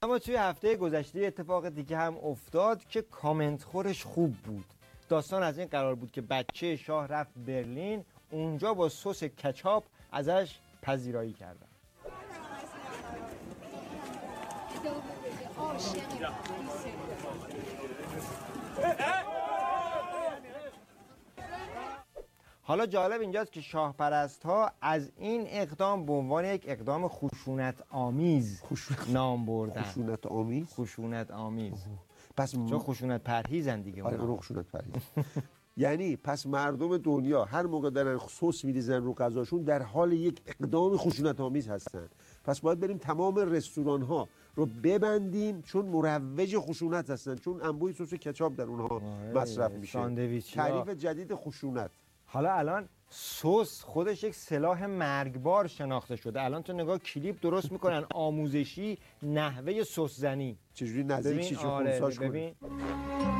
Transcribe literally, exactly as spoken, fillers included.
اما توی هفته گذشته اتفاق دیگه هم افتاد که کامنت خورش خوب بود. داستان از این قرار بود که بچه شاه رفت برلین، اونجا با سس کچاپ ازش پذیرایی کردن. حالا جالب اینجاست که شاه پرست ها از این اقدام به عنوان یک اقدام خشونت آمیز خشونت نام بردن. خشونت آمیز؟ خشونت آمیز. پس م... چون خشونت پرهیزن دیگه. آره اون خشونت پرهیز. یعنی پس مردم دنیا هر موقع دارن سس میریزن رو غذاشون در حال یک اقدام خشونت آمیز هستن. پس باید بریم تمام رستوران ها رو ببندیم چون مروج خشونت هستن، چون انبوه سس کچاپ در اونها مصرف میشه. تعریف جدید خشونت. حالا الان سس خودش یک سلاح مرگبار شناخته شده. الان تو نگاه کلیپ درست میکنن آموزشی نحوه سس زنی. چجوری نزدیک شیشه خونساش کنی.